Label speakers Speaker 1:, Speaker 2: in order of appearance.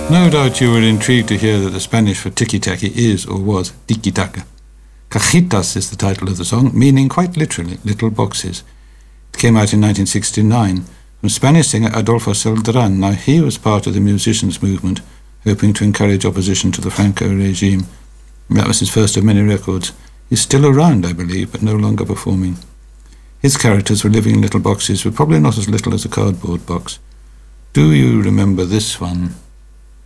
Speaker 1: No doubt you were intrigued to hear that the Spanish for tiki-taki is, or was, tiki-taka. Cajitas is the title of the song, meaning quite literally, little boxes. It came out in 1969 from Spanish singer Adolfo Celdran. Now, he was part of the musicians' movement, hoping to encourage opposition to the Franco regime. And that was his first of many records. He's still around, I believe, but no longer performing. His characters were living in little boxes, but probably not as little as a cardboard box. Do you remember this one?